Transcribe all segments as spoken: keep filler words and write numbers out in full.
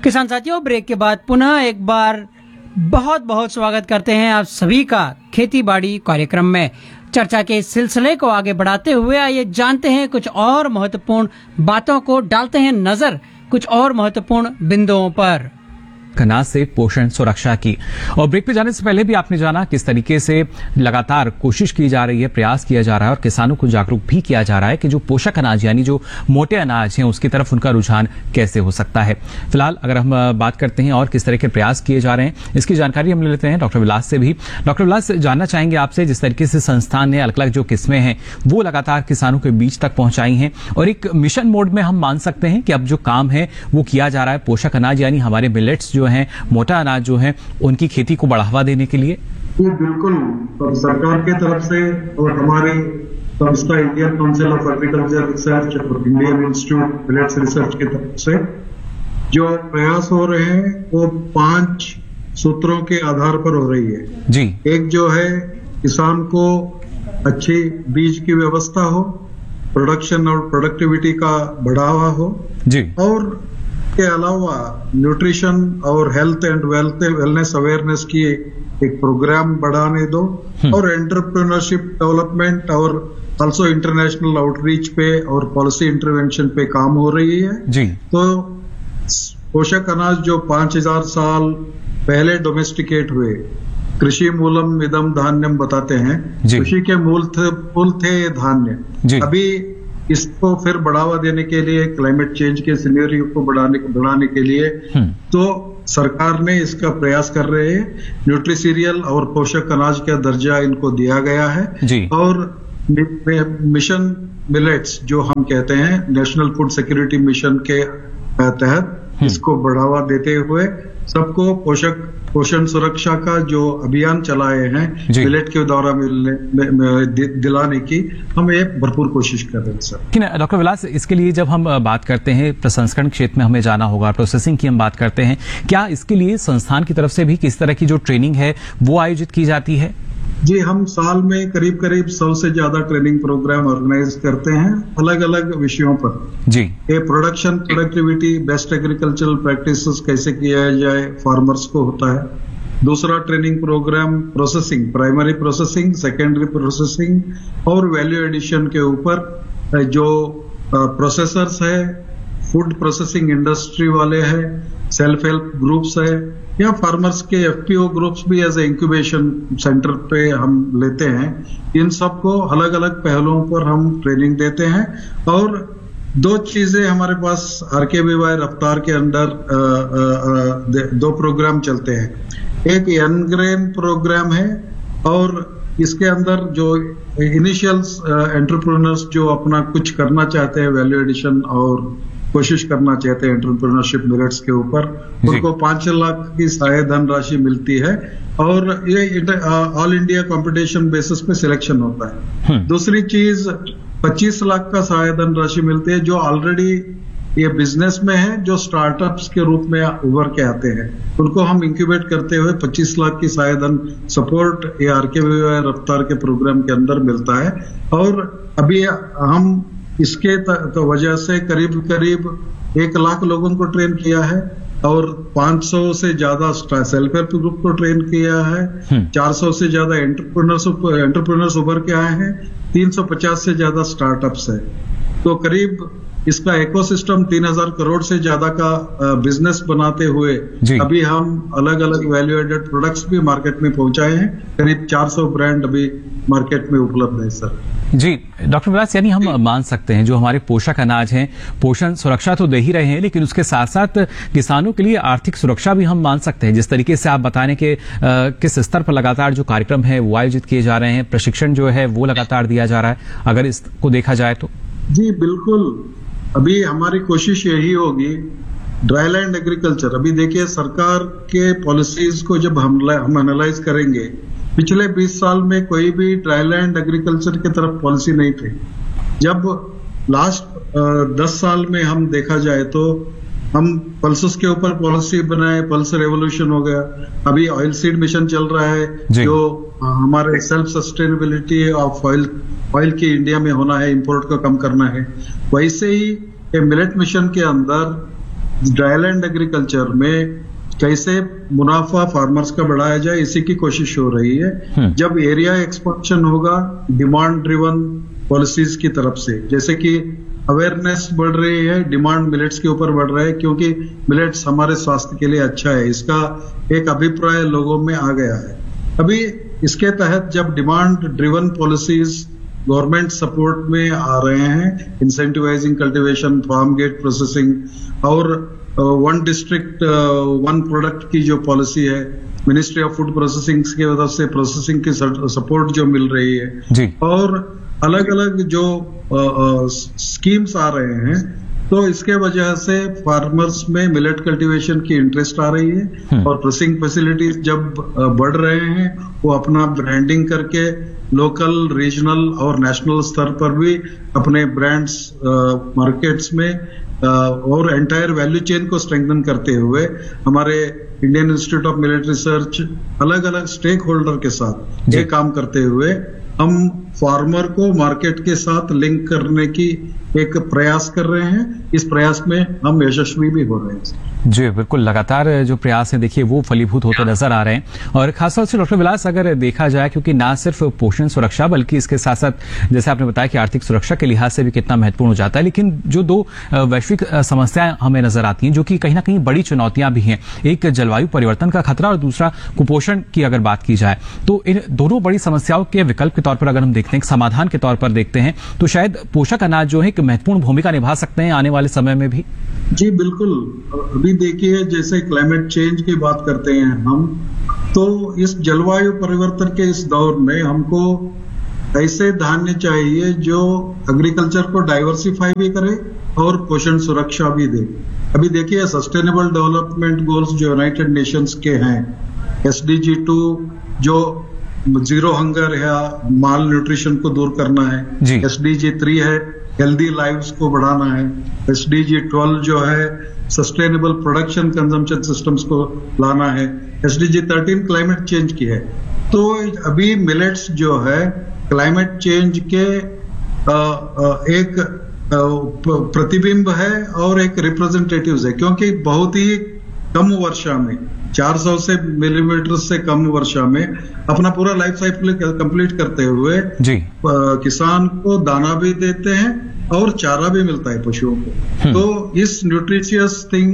किसान साथियों, ब्रेक के बाद पुनः एक बार बहुत बहुत स्वागत करते हैं आप सभी का खेती बाड़ी कार्यक्रम में। चर्चा के इस सिलसिले को आगे बढ़ाते हुए आइए जानते हैं कुछ और महत्वपूर्ण बातों को, डालते हैं नजर कुछ और महत्वपूर्ण बिंदुओं पर। अनाज से पोषण सुरक्षा की। और ब्रेक पे जाने से पहले भी आपने जाना किस तरीके से लगातार कोशिश की जा रही है, प्रयास किया जा रहा है और किसानों को जागरूक भी किया जा रहा है कि जो पोषक अनाज यानी जो मोटे अनाज हैं उसकी तरफ उनका रुझान कैसे हो सकता है। फिलहाल अगर हम बात करते हैं और किस तरह के प्रयास किए जा रहे हैं, इसकी जानकारी हम ले लेते हैं डॉक्टर विलास से भी। डॉक्टर विलास, जानना चाहेंगे आपसे, जिस तरीके से संस्थान ने अलग अलग जो किस्में हैं वो लगातार किसानों के बीच तक पहुंचाई हैं और एक मिशन मोड में हम मान सकते हैं कि अब जो काम है वो किया जा रहा है पोषक अनाज यानी हमारे मिलेट्स जो हैं, मोटा अनाज जो है, उनकी खेती को बढ़ावा देने के लिए। ये बिल्कुल तो सरकार की तरफ से और हमारी संस्था Indian council of agriculture research और इंडियन इंस्टीट्यूट मिलेट्स रिसर्च की तरफ से जो प्रयास हो रहे हैं वो पांच सूत्रों के आधार पर हो रही है जी। एक जो है किसान को अच्छी बीज की व्यवस्था हो, प्रोडक्शन और प्रोडक्टिविटी का बढ़ावा हो जी, और के अलावा न्यूट्रिशन और health and wealth wellness awareness की एक प्रोग्राम बढ़ाने दो और एंटरप्रेन्योरशिप डेवलपमेंट और आल्सो इंटरनेशनल आउटरीच पे और पॉलिसी इंटरवेंशन पे काम हो रही है जी। तो पोषक अनाज जो पांच हजार साल पहले डोमेस्टिकेट हुए, कृषि मूलम इदम धान्यम बताते हैं, कृषि के मूल थे मूल थे ये धान्य। अभी इसको फिर बढ़ावा देने के लिए, क्लाइमेट चेंज के सिनेरियो को बढ़ाने बढ़ाने के लिए तो सरकार ने इसका प्रयास कर रहे हैं। न्यूट्रीसीरियल और पोषक अनाज का दर्जा इनको दिया गया है जी। और मिशन मिलेट्स जो हम कहते हैं नेशनल फूड सिक्योरिटी मिशन के तहत इसको बढ़ावा देते हुए सबको पोषक पोषण सुरक्षा का जो अभियान चलाए हैं मिलेट के द्वारा दिलाने की हम ये भरपूर कोशिश कर रहे हैं सर। डॉक्टर विलास, इसके लिए जब हम बात करते हैं प्रसंस्करण क्षेत्र में हमें जाना होगा, प्रोसेसिंग की हम बात करते हैं, क्या इसके लिए संस्थान की तरफ से भी किस तरह की जो ट्रेनिंग है वो आयोजित की जाती है? जी, हम साल में करीब करीब सौ से ज्यादा ट्रेनिंग प्रोग्राम ऑर्गेनाइज करते हैं अलग अलग विषयों पर जी। ये production, productivity, best agricultural practices कैसे किया जाए फार्मर्स को होता है। दूसरा training program processing, primary processing, secondary processing और वैल्यू एडिशन के ऊपर जो प्रोसेसर्स है, फूड प्रोसेसिंग इंडस्ट्री वाले हैं, सेल्फ हेल्प ग्रुप्स है या फार्मर्स के एफपीओ ग्रुप्स भी एज ए इंक्यूबेशन सेंटर पे हम लेते हैं। इन सबको अलग अलग पहलुओं पर हम ट्रेनिंग देते हैं और दो चीजें हमारे पास आरकेवीवाई रफ्तार के अंडर दो प्रोग्राम चलते हैं। एक एनग्रेन प्रोग्राम है और इसके अंदर जो इनिशियल एंटरप्रेन्योर्स जो अपना कुछ करना चाहते हैं, वैल्यू एडिशन और कोशिश करना चाहते हैं एंटरप्रेन्योरशिप मिलेट्स के ऊपर, उनको पांच लाख की सहाय धनराशि मिलती है और ये ऑल इंडिया कंपटीशन बेसिस पे सिलेक्शन होता है। दूसरी चीज पच्चीस लाख का सहाय धनराशि मिलती है जो ऑलरेडी ये बिजनेस में है, जो स्टार्टअप्स के रूप में उभर के आते हैं, उनको हम इंक्यूबेट करते हुए पच्चीस लाख की सहाय धन सपोर्ट ये आरकेवीवाई रफ्तार के प्रोग्राम के अंदर मिलता है। और अभी हम इसके तो वजह से करीब करीब एक लाख लोगों को ट्रेन किया है और पांच सौ से ज्यादा सेल्फ हेल्प ग्रुप को ट्रेन किया है, चार सौ से ज्यादा एंटरप्रेन्योर्स एंटरप्रेन्योर्स उभर के आए हैं, तीन सौ पचास से ज्यादा स्टार्टअप्स है। तो करीब इसका इकोसिस्टम तीन हजार करोड़ से ज्यादा का बिजनेस बनाते हुए अभी हम अलग अलग वैल्यू एडेड प्रोडक्ट्स भी मार्केट में पहुंचाए हैं। करीब चार सौ ब्रांड अभी मार्केट में उपलब्ध है सर जी। डॉक्टर विलास, यानी हम मान सकते हैं जो हमारे पोषक अनाज हैं पोषण सुरक्षा तो दे ही रहे हैं, लेकिन उसके साथ साथ किसानों के लिए आर्थिक सुरक्षा भी हम मान सकते हैं। जिस तरीके से आप बताने के आ, किस स्तर पर लगातार जो कार्यक्रम है वो आयोजित किए जा रहे हैं, प्रशिक्षण जो है वो लगातार दिया जा रहा है, अगर इसको देखा जाए तो। जी बिल्कुल, अभी हमारी कोशिश यही होगी ड्राई लैंड एग्रीकल्चर। अभी देखिए सरकार के पॉलिसीज को जब हम हम एनालाइज करेंगे, पिछले बीस साल में कोई भी ड्राई लैंड एग्रीकल्चर की तरफ पॉलिसी नहीं थी। जब लास्ट दस साल में हम देखा जाए तो हम पल्सेस के ऊपर पॉलिसी बनाए, पल्स रेवोल्यूशन हो गया। अभी ऑयल सीड मिशन चल रहा है जो हमारे self sustainability of oil oil की इंडिया में होना है, इंपोर्ट को कम करना है। वैसे ही मिलेट मिशन के अंदर ड्राईलैंड एग्रीकल्चर में कैसे मुनाफा फार्मर्स का बढ़ाया जाए, इसी की कोशिश हो रही है। जब एरिया एक्सपेंशन होगा डिमांड ड्रिवन पॉलिसीज की तरफ से, जैसे कि अवेयरनेस बढ़ रही है, डिमांड मिलेट्स के ऊपर बढ़ रहा है क्योंकि मिलेट्स हमारे स्वास्थ्य के लिए अच्छा है, इसका एक अभिप्राय लोगों में आ गया है। अभी इसके तहत जब demand driven policies government support में आ रहे हैं, incentivising cultivation, farm gate processing और वन डिस्ट्रिक्ट वन प्रोडक्ट की जो पॉलिसी है, मिनिस्ट्री ऑफ फूड प्रोसेसिंग की वजह से प्रोसेसिंग की सपोर्ट जो मिल रही है जी। और अलग अलग जो स्कीम्स आ रहे हैं, तो इसके वजह से फार्मर्स में मिलेट कल्टीवेशन की इंटरेस्ट आ रही है और प्रोसेसिंग फैसिलिटीज जब बढ़ रहे हैं, वो अपना ब्रांडिंग करके लोकल, रीजनल और नेशनल स्तर पर भी अपने ब्रांड्स मार्केट्स में आ, और एंटायर वैल्यू चेन को स्ट्रेंथन करते हुए हमारे Indian institute of millet research अलग अलग स्टेक होल्डर के साथ ये काम करते हुए हम फार्मर को मार्केट के साथ लिंक करने की एक प्रयास कर रहे हैं। इस प्रयास में हम यशस्वी भी हो रहे हैं। जी बिल्कुल, लगातार जो प्रयास है देखिए वो फलीभूत होते नजर आ रहे हैं। और खासतौर से डॉक्टर विलास, अगर देखा जाए क्योंकि ना सिर्फ पोषण सुरक्षा बल्कि इसके साथ साथ जैसे आपने बताया कि आर्थिक सुरक्षा के लिहाज से भी कितना महत्वपूर्ण हो जाता है, लेकिन जो दो वैश्विक समस्याएं हमें नजर आती हैं जो कि कहीं ना कहीं बड़ी चुनौतियां भी हैं, एक जलवायु परिवर्तन का खतरा और दूसरा कुपोषण की अगर बात की जाए, तो इन दोनों बड़ी समस्याओं के विकल्प के तौर पर अगर हम देखते हैं, समाधान के तौर पर देखते हैं, तो शायद पोषक अनाज जो है एक महत्वपूर्ण भूमिका निभा सकते हैं आने वाले समय में भी। जी बिल्कुल, अभी देखिए जैसे क्लाइमेट चेंज की बात करते हैं हम, तो इस जलवायु परिवर्तन के इस दौर में हमको ऐसे धान्य चाहिए जो एग्रीकल्चर को डाइवर्सिफाई भी करे और पोषण सुरक्षा भी दे। अभी देखिए सस्टेनेबल डेवलपमेंट गोल्स जो यूनाइटेड नेशंस के हैं, एस डी जी टू जो जीरो हंगर या माल न्यूट्रिशन को दूर करना है, एस डी जी थ्री है हेल्दी लाइव्स को बढ़ाना है, एस डी जी ट्वेल्व जो है सस्टेनेबल प्रोडक्शन कंजम्पशन सिस्टम्स को लाना है, S D G thirteen climate change की है। तो अभी मिलेट्स जो है क्लाइमेट चेंज के आ, आ, एक आ, प्रतिबिंब है और एक रिप्रेजेंटेटिव है, क्योंकि बहुत ही कम वर्षा में चार सौ से मिलीमीटर से कम वर्षा में अपना पूरा लाइफ साइकिल कंप्लीट करते हुए जी किसान को दाना भी देते हैं और चारा भी मिलता है पशुओं को। तो इस nutritious thing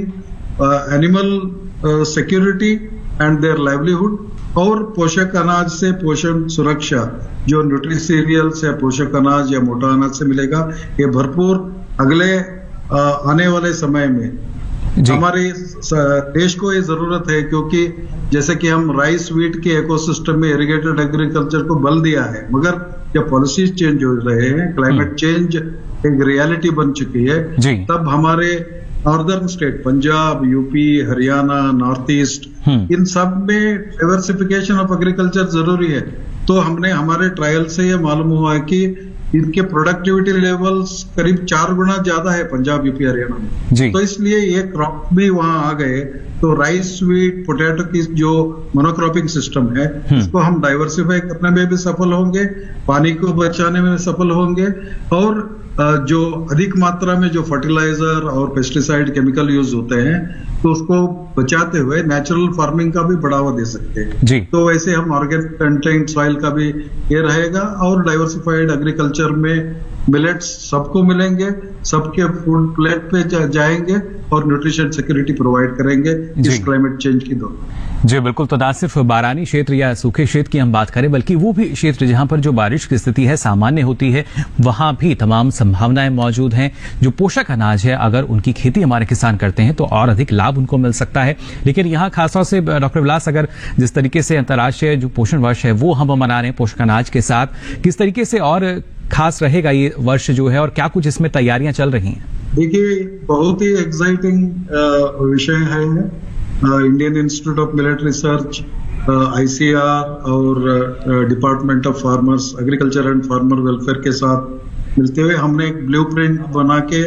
animal security and their livelihood और पोषक अनाज से पोषण सुरक्षा जो न्यूट्री सीरियल्स या पोषक अनाज या मोटा अनाज से मिलेगा, ये भरपूर अगले आ, आने वाले समय में हमारे देश को ये जरूरत है, क्योंकि जैसे कि हम राइस व्हीट के इकोसिस्टम में इरिगेटेड एग्रीकल्चर को बल दिया है, मगर जब पॉलिसीज चेंज हो रहे हैं, क्लाइमेट चेंज एक रियलिटी बन चुकी है, तब हमारे northern state Punjab, UP, Haryana, north east, इन सब में डाइवर्सिफिकेशन ऑफ एग्रीकल्चर जरूरी है। तो हमने हमारे ट्रायल से ये मालूम हुआ है कि इनके प्रोडक्टिविटी लेवल्स करीब चार गुना ज्यादा है पंजाब, यूपी, हरियाणा में। तो इसलिए ये क्रॉप भी वहां आ गए, तो राइस, व्हीट, पोटैटो की जो मोनोक्रॉपिंग सिस्टम है उसको हम डाइवर्सिफाई करने में भी सफल होंगे, पानी को बचाने में सफल होंगे और जो अधिक मात्रा में जो फर्टिलाइजर और पेस्टिसाइड केमिकल यूज होते हैं तो उसको बचाते हुए नेचुरल फार्मिंग का भी बढ़ावा दे सकते हैं जी। तो वैसे हम ऑर्गेनिक कंटेंट सॉइल का भी ये रहेगा और डाइवर्सिफाइड एग्रीकल्चर में मिलेट्स सबको मिलेंगे, सबके फूड प्लेट पे जा, जाएंगे और न्यूट्रिशन सिक्योरिटी प्रोवाइड करेंगे इस क्लाइमेट चेंज की दौर। जी बिल्कुल, तो ना सिर्फ बारानी क्षेत्र या सूखे क्षेत्र की हम बात करें, बल्कि वो भी क्षेत्र जहां पर जो बारिश की स्थिति है सामान्य होती है, वहां भी तमाम संभावनाएं मौजूद हैं। जो पोषक अनाज है अगर उनकी खेती हमारे किसान करते हैं तो और अधिक लाभ उनको मिल सकता है। लेकिन यहाँ खासतौर से डॉक्टर विलास, अगर जिस तरीके से अंतर्राष्ट्रीय जो पोषण वर्ष है वो हम मना रहे हैं पोषक अनाज के साथ, किस तरीके से और खास रहेगा ये वर्ष जो है और क्या कुछ इसमें तैयारियां चल रही हैं? देखिए बहुत ही एक्साइटिंग विषय है, Indian institute of millet research, ICR और department of farmers agriculture and farmer welfare के साथ मिलते हुए हमने एक ब्लूप्रिंट बना के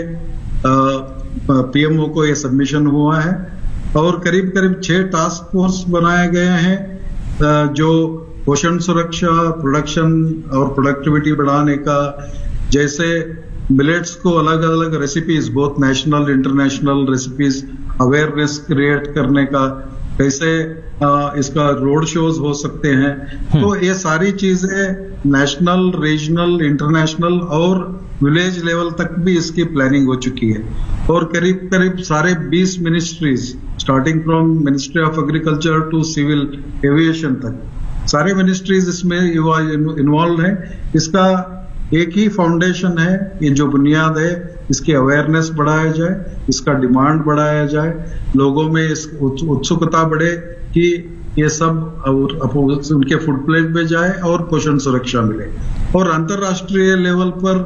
पीएमओ को ये सबमिशन हुआ है और करीब करीब छह टास्क फोर्स बनाए गए हैं जो पोषण सुरक्षा, प्रोडक्शन और प्रोडक्टिविटी बढ़ाने का, जैसे मिलेट्स को अलग अलग रेसिपीज, बहुत national international recipes, awareness create करने का, कैसे आ, इसका रोड शोज हो सकते हैं। तो ये सारी चीजें नेशनल, रीजनल, इंटरनेशनल और विलेज लेवल तक भी इसकी प्लानिंग हो चुकी है। और करीब करीब सारे बीस ministries, starting from ministry of agriculture to civil aviation तक, सारे मिनिस्ट्रीज इसमें इन्वॉल्व हैं। इसका एक ही फाउंडेशन है, ये जो बुनियाद है, इसकी अवेयरनेस बढ़ाया जाए, इसका डिमांड बढ़ाया जाए, लोगों में इस उत्सुकता बढ़े कि ये सब और उनके फूड प्लेट में जाए और पोषण सुरक्षा मिले। और अंतर्राष्ट्रीय लेवल पर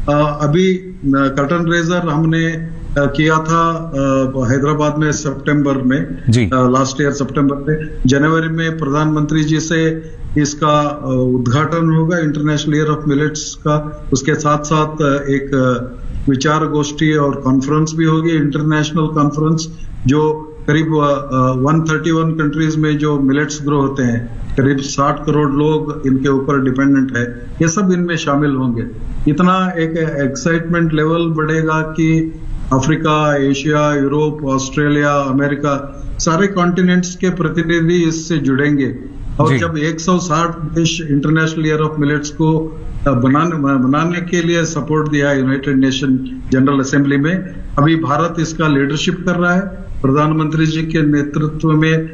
अभी कर्टन रेजर हमने किया था हैदराबाद में सितंबर में, लास्ट ईयर सितंबर में। जनवरी में प्रधानमंत्री जी से इसका उद्घाटन होगा, इंटरनेशनल ईयर ऑफ मिलेट्स का। उसके साथ साथ एक विचार गोष्ठी और कॉन्फ्रेंस भी होगी, इंटरनेशनल कॉन्फ्रेंस, जो करीब एक सौ इकतीस कंट्रीज में जो मिलेट्स ग्रो होते हैं, करीब साठ करोड़ लोग इनके ऊपर डिपेंडेंट है, ये सब इनमें शामिल होंगे। इतना एक एक्साइटमेंट लेवल बढ़ेगा कि Africa, Asia, Europe, Australia, America, सारे कॉन्टिनेंट्स के प्रतिनिधि इससे जुड़ेंगे। और जब एक सौ साठ देश इंटरनेशनल ईयर ऑफ मिलेट्स को बनाने बनाने के लिए सपोर्ट दिया यूनाइटेड नेशन जनरल असेंबली में, अभी भारत इसका लीडरशिप कर रहा है। प्रधानमंत्री जी के नेतृत्व में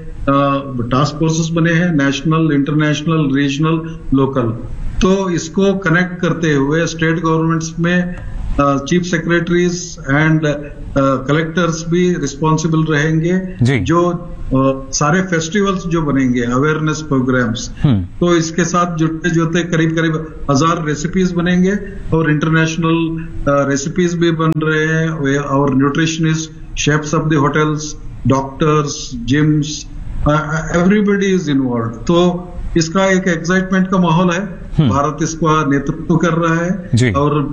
टास्क फोर्सेस बने हैं, नेशनल, इंटरनेशनल, रीजनल, लोकल। तो इसको कनेक्ट करते हुए स्टेट गवर्नमेंट्स में चीफ सेक्रेटरीज एंड कलेक्टर्स भी रिस्पॉन्सिबल रहेंगे, जो uh, सारे फेस्टिवल्स जो बनेंगे, अवेयरनेस प्रोग्राम्स, तो इसके साथ जुड़ते जुड़ते करीब करीब हजार रेसिपीज बनेंगे और इंटरनेशनल रेसिपीज uh, भी बन रहे हैं। और nutritionist, chefs of the hotels, doctors, gyms, everybody is involve. तो इसका एक एक्साइटमेंट का माहौल है। भारत इसका नेतृत्व कर रहा है और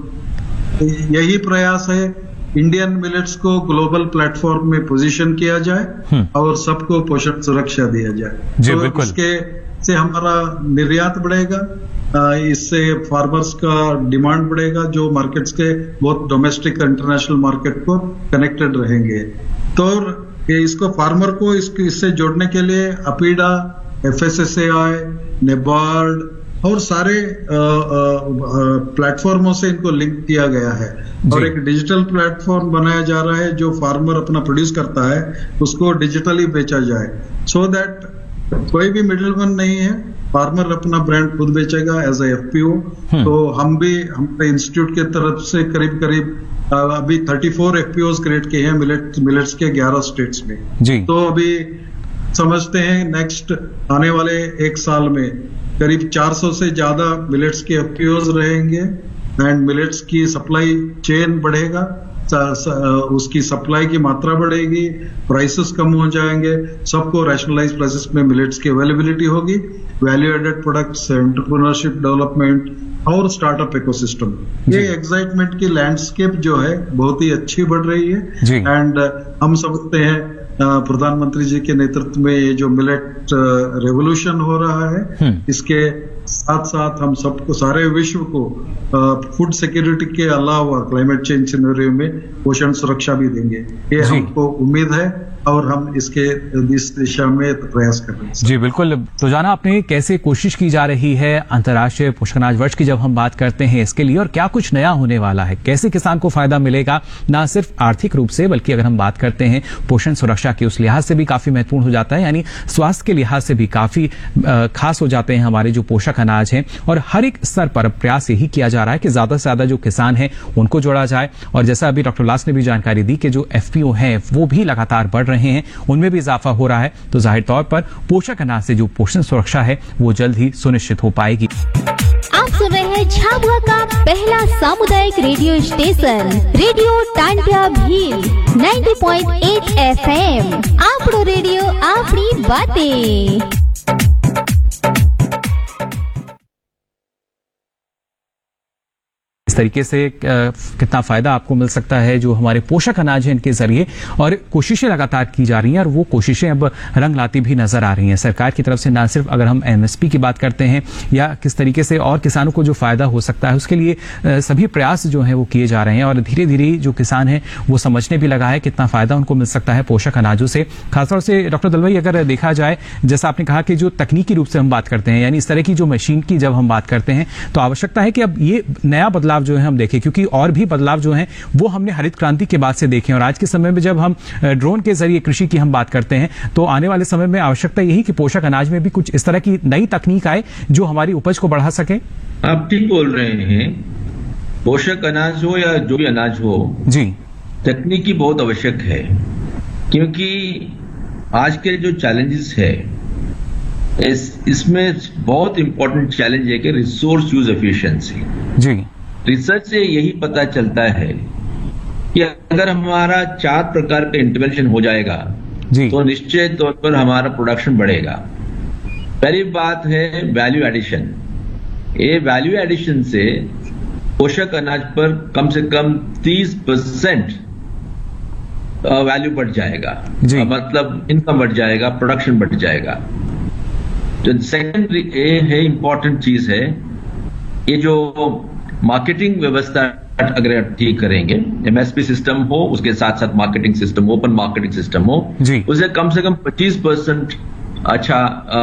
यही प्रयास है इंडियन मिलेट्स को ग्लोबल प्लेटफॉर्म में पोजीशन किया जाए और सबको पोषण सुरक्षा दिया जाए। तो इसके से हमारा निर्यात बढ़ेगा, इससे फार्मर्स का डिमांड बढ़ेगा, जो मार्केट्स के बहुत डोमेस्टिक इंटरनेशनल मार्केट को कनेक्टेड रहेंगे। तो इसको फार्मर को इससे जोड़ने के लिए अपीडा, एफएसएसएआई, नेबार्ड और सारे प्लेटफॉर्मों से इनको लिंक किया गया है और एक डिजिटल प्लेटफॉर्म बनाया जा रहा है, जो फार्मर अपना प्रोड्यूस करता है उसको डिजिटली बेचा जाए, सो so दैट कोई भी मिडिलमैन नहीं है, फार्मर अपना ब्रांड खुद बेचेगा एज ए एफपीओ। तो हम भी हमारे इंस्टीट्यूट के तरफ से करीब करीब अभी चौंतीस एफपीओ क्रिएट किए हैं मिलेट मिलेट्स के ग्यारह स्टेट्स में जी। तो अभी समझते हैं नेक्स्ट आने वाले एक साल में करीब चार सौ से ज्यादा मिलेट्स के एफपीओज रहेंगे एंड मिलेट्स की सप्लाई चेन बढ़ेगा, उसकी सप्लाई की मात्रा बढ़ेगी, प्राइसेस कम हो जाएंगे, सबको रैशनलाइज प्राइसेस में मिलेट्स की अवेलेबिलिटी होगी, value added products, entrepreneurship development और स्टार्टअप इकोसिस्टम। ये एक्साइटमेंट की लैंडस्केप जो है बहुत ही अच्छी बढ़ रही है एंड हम समझते हैं प्रधानमंत्री जी के नेतृत्व में ये जो मिलेट रेवोल्यूशन हो रहा है, इसके साथ साथ हम सबको, सारे विश्व को फूड सिक्योरिटी के अलावा क्लाइमेट चेंज सिनेरियो में पोषण सुरक्षा भी देंगे, ये हमको उम्मीद है और हम इसके इस दिशा में प्रयास कर रहे हैं। जी बिल्कुल। तो जाना आपने कैसे कोशिश की जा रही है अंतर्राष्ट्रीय पोषण अनाज वर्ष की जब हम बात करते हैं इसके लिए, और क्या कुछ नया होने वाला है, कैसे किसान को फायदा मिलेगा, ना सिर्फ आर्थिक रूप से बल्कि अगर हम बात करते हैं पोषण सुरक्षा की, उस लिहाज से भी काफी महत्वपूर्ण हो जाता है, यानी स्वास्थ्य के लिहाज से भी काफी खास हो जाते हैं हमारे जो पोषक अनाज हैं। और हर एक स्तर पर प्रयास यही किया जा रहा है कि ज्यादा से ज्यादा जो किसान हैं उनको जोड़ा जाए। और जैसा अभी डॉक्टर उल्लास ने भी जानकारी दी कि जो एफपीओ हैं वो भी लगातार बढ़ रहे हैं, उनमें भी इजाफा हो रहा है, तो जाहिर तौर पर पोषक अनाज से जो पोषण सुरक्षा है वो जल्द ही सुनिश्चित हो पाएगी। आप सुन रहे हैं झाबुआ का पहला सामुदायिक radio station radio Tantia Bhil नब्बे पॉइंट आठ एफएम। आपरो रेडियो आपनी बातें। तरीके से कितना फायदा आपको मिल सकता है जो हमारे पोषक अनाज है इनके जरिए, और कोशिशें लगातार की जा रही हैं और वो कोशिशें अब रंग लाती भी नजर आ रही हैं सरकार की तरफ से। ना सिर्फ अगर हम एमएसपी की बात करते हैं या किस तरीके से और किसानों को जो फायदा हो सकता है उसके लिए सभी प्रयास जो है वो किए जा रहे हैं, और धीरे धीरे जो किसान है वो समझने भी लगा है कितना फायदा उनको मिल सकता है पोषक अनाजों से। खासतौर से डॉक्टर दलवाई अगर देखा जाए, जैसा आपने कहा कि जो तकनीकी रूप से हम बात करते हैं, यानी इस तरह की जो मशीन की जब हम बात करते हैं तो आवश्यकता है कि अब ये नया बदलाव जो है हम देखें, क्योंकि और भी बदलाव जो है वो हमने हरित क्रांति के बाद से देखे, और आज के समय में जब हम ड्रोन के जरिए कृषि की हम बात करते हैं तो आने वाले समय में आवश्यकता यही कि पोषक अनाज में भी कुछ इस तरह की नई तकनीक आए जो हमारी उपज को बढ़ा सके। आप ठीक बोल रहे हैं, पोषक अनाज हो या जो भी अनाज हो जी, तकनीकी बहुत आवश्यक है, क्योंकि आज के जो चैलेंजेस है इस इसमें बहुत इंपॉर्टेंट चैलेंज है कि रिसोर्स यूज एफिशिएंसी। जी, रिसर्च से यही पता चलता है कि अगर हमारा चार प्रकार का इंटरवेंशन हो जाएगा जी, तो निश्चित तौर पर हमारा प्रोडक्शन बढ़ेगा। पहली बात है वैल्यू एडिशन। ये वैल्यू एडिशन से पोषक अनाज पर कम से कम तीस परसेंट वैल्यू बढ़ जाएगा, मतलब इनकम बढ़ जाएगा, प्रोडक्शन बढ़ जाएगा। तो सेकंड ये है इंपॉर्टेंट चीज है, ये जो मार्केटिंग व्यवस्था अगर ठीक करेंगे, एमएसपी सिस्टम हो, उसके साथ साथ marketing system, open marketing system हो, उसे कम से कम पच्चीस परसेंट अच्छा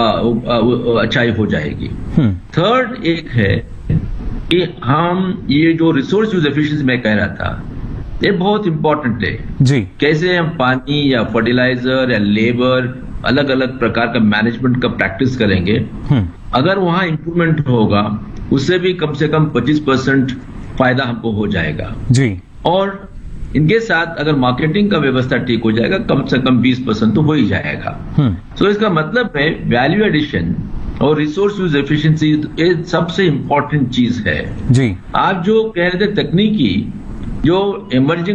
अच्छाई हो जाएगी। थर्ड एक है कि हम ये जो रिसोर्स यूज एफिशिएंसी मैं कह रहा था, ये बहुत इंपॉर्टेंट है जी। कैसे हम पानी या फर्टिलाइजर या लेबर अलग अलग प्रकार का मैनेजमेंट का प्रैक्टिस करेंगे, अगर वहां इंप्रूवमेंट होगा उससे भी कम से कम पच्चीस परसेंट फायदा हमको हो जाएगा जी। और इनके साथ अगर मार्केटिंग का व्यवस्था ठीक हो जाएगा कम से कम बीस परसेंट तो हो ही जाएगा। तो so, इसका मतलब है वैल्यू एडिशन और रिसोर्स यूज एफिशिएंसी ये सबसे इंपॉर्टेंट चीज है जी। आप जो कह रहे थे तकनीकी जो इमर्जिंग